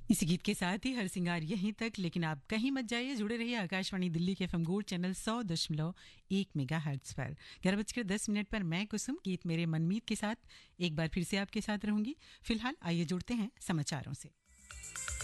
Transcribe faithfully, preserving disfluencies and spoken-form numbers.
इसी गीत के साथ ही हर सिंगार यहीं तक, लेकिन आप कहीं मत जाइए, जुड़े रहिए आकाशवाणी दिल्ली के एफएम गोल्ड चैनल सौ दशमलव एक मेगाहर्ट्ज पर। ग्यारह बजकर दस मिनट पर मैं कुसुम गीत मेरे मनमीत के साथ एक बार फिर से आपके साथ रहूंगी। फिलहाल आइए जुड़ते हैं समाचारों से।